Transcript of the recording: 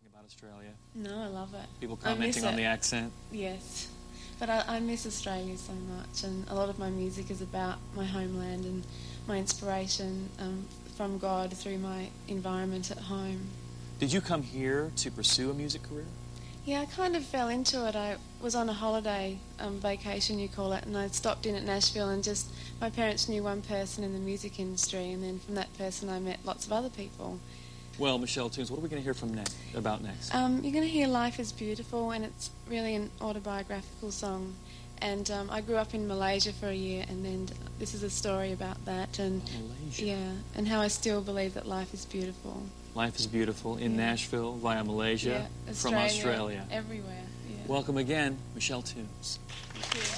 about Australia? No, I love it. People commenting on the accent? Yes. But I miss Australia so much, and a lot of my music is about my homeland and my inspiration from God through my environment at home. Did you come here to pursue a music career? Yeah, I kind of fell into it. I was on a holiday, vacation you call it, and I stopped in at Nashville and just, my parents knew one person in the music industry, and then from that person I met lots of other people. Well, Michelle Tunes, what are we going to hear from next? You're going to hear Life is Beautiful, and it's really an autobiographical song. And I grew up in Malaysia for a year, and then this is a story about that. And Malaysia? Yeah, and how I still believe that life is beautiful. Life is beautiful in Nashville, via Malaysia, yeah, from Australia. Everywhere. Yeah. Welcome again, Michelle Tunes. Thank you.